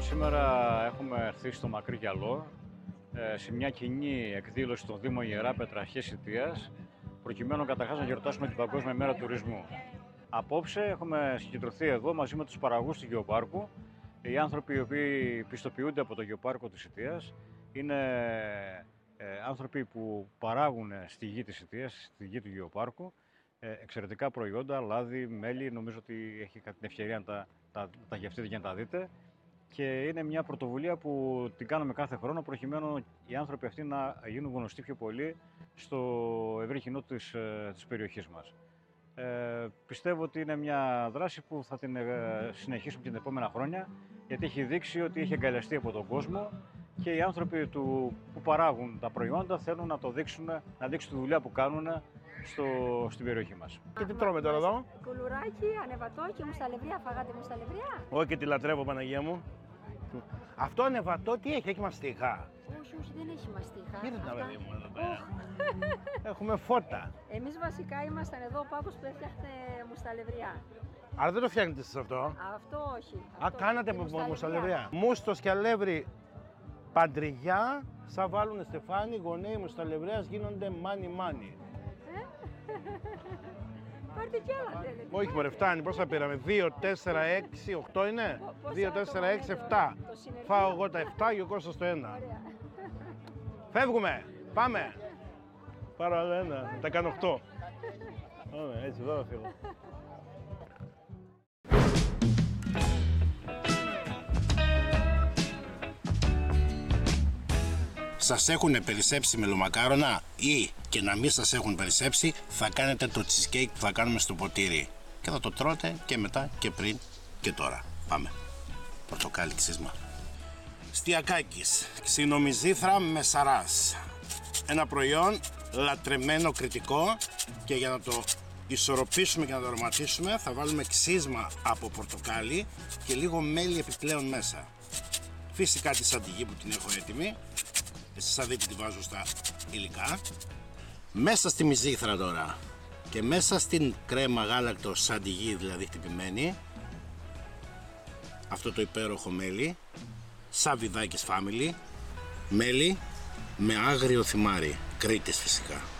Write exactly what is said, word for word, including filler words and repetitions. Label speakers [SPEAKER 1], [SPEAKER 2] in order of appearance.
[SPEAKER 1] Σήμερα έχουμε έρθει στο Μακρύ Γυαλό σε μια κοινή εκδήλωση των Δήμων Ιεράπετρα Αρχαίας Σιτίας, προκειμένου καταρχάς να γιορτάσουμε την Παγκόσμια Μέρα Τουρισμού. Απόψε έχουμε συγκεντρωθεί εδώ μαζί με τους παραγωγούς του Γεωπάρκου. Οι άνθρωποι οι οποίοι πιστοποιούνται από το Γεωπάρκο της Σιτίας είναι ε, άνθρωποι που παράγουν στη γη της Σιτίας, στη γη του Γεωπάρκου, ε, εξαιρετικά προϊόντα, λάδι, μέλι. Νομίζω ότι έχει την ευκαιρία να τα, τα, τα γευτείτε και να τα δείτε. Και είναι μια πρωτοβουλία που την κάνουμε κάθε χρόνο προκειμένου οι άνθρωποι αυτοί να γίνουν γνωστοί πιο πολύ στο ευρύ κοινό της, της περιοχής μας. Ε, πιστεύω ότι είναι μια δράση που θα την ε, συνεχίσουμε και την επόμενα χρόνια, γιατί έχει δείξει ότι έχει εγκαλιαστεί από τον κόσμο και οι άνθρωποι του, που παράγουν τα προϊόντα θέλουν να το δείξουν, να δείξουν τη δουλειά που κάνουν στο, στην περιοχή μας.
[SPEAKER 2] Και τι τρώμε τώρα εδώ?
[SPEAKER 3] Κουλουράκι, ανεβατό και μουσταλευρία. Φάγατε μουσταλευρία?
[SPEAKER 2] Όχι, και τη λατρεύω, Παναγία μου. Αυτό ανεβατό τι έχει, έχει μαστίχα?
[SPEAKER 3] Όχι, όχι, δεν έχει μαστίχα.
[SPEAKER 2] Κοίτα τα παιδί μου εδώ πέρα. Έχουμε φώτα.
[SPEAKER 3] Εμείς βασικά ήμασταν εδώ ο Πάκος που έφτιαχνε μουσταλευρία.
[SPEAKER 2] Άρα δεν το φτιάχνετε εσείς αυτό?
[SPEAKER 3] Αυτό όχι.
[SPEAKER 2] Α,
[SPEAKER 3] Αυτό,
[SPEAKER 2] κάνατε μουσταλευρία. Μούστος και αλεύρι παντριγιά, σαν βάλουνε στεφάνι, γονέοι μουσταλευρίας γίνονται μάνι μάνι.
[SPEAKER 3] Πάρτε κι άλλα θέλετε.
[SPEAKER 2] Όχι μωρέ, φτάνει. Πόσα πήραμε? δύο, τέσσερα, έξι, οκτώ είναι? δύο, τέσσερα, έξι, επτά. Φάω εγώ τα επτά και ο Κώστας το ένα. Φεύγουμε. Πάμε. Πάρω άλλο ένα. Τα κάνω οκτώ. Ωραία, έτσι εδώ θα φύγω. Σας έχουν περισσέψει μελομακάρονα ή και να μην σας έχουν περισσέψει, θα κάνετε το cheesecake που θα κάνουμε στο ποτήρι και θα το τρώτε και μετά και πριν και τώρα. Πάμε. Πορτοκάλι ξύσμα. Στιακάκης, ξινομυζήθρα με σαράς. Ένα προϊόν λατρεμένο κριτικό και για να το ισορροπήσουμε και να το αρωματίσουμε θα βάλουμε ξύσμα από πορτοκάλι και λίγο μέλι επιπλέον μέσα. Φυσικά τη σαντιγί που την έχω έτοιμη. Εσείς θα δείτε τι βάζω στα υλικά. Μέσα στη μυζήθρα τώρα και μέσα στην κρέμα γάλακτο σαντιγί, δηλαδή χτυπημένη, αυτό το υπέροχο μέλι, Σαββιδάκης Family, μέλι με άγριο θυμάρι, Κρήτης φυσικά.